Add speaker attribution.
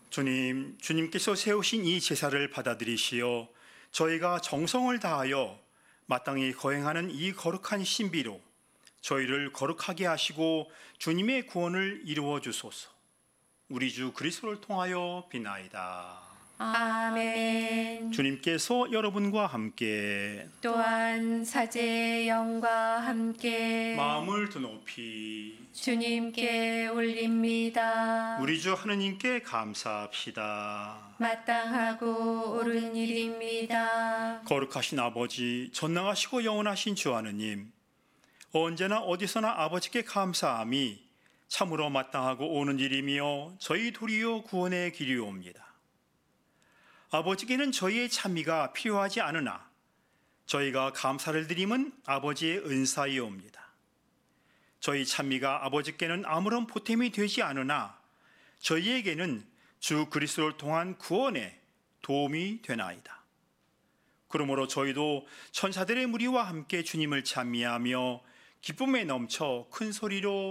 Speaker 1: 주님께서 세우신 이 제사를 받아들이시어 저희가 정성을 다하여 마땅히 거행하는 이 거룩한 신비로 저희를 거룩하게 하시고 주님의 구원을 이루어 주소서. 우리 주 그리스도를 통하여 비나이다.
Speaker 2: 아멘.
Speaker 1: 주님께서 여러분과 함께
Speaker 2: 또한 사제의 영과 함께
Speaker 1: 마음을 드높이
Speaker 2: 주님께 올립니다.
Speaker 1: 우리 주 하느님께 감사합시다.
Speaker 2: 마땅하고 옳은 일입니다.
Speaker 1: 거룩하신 아버지, 전능하시고 영원하신 주 하느님, 언제나 어디서나 아버지께 감사함이 참으로 마땅하고 옳은 일이며 저희 도리어 구원의 길이옵니다. 아버지께는 저희의 찬미가 필요하지 않으나 저희가 감사를 드림은 아버지의 은사이옵니다. 저희 찬미가 아버지께는 아무런 보탬이 되지 않으나 저희에게는 주 그리스도를 통한 구원에 도움이 되나이다. 그러므로 저희도 천사들의 무리와 함께 주님을 찬미하며 기쁨에 넘쳐 큰 소리로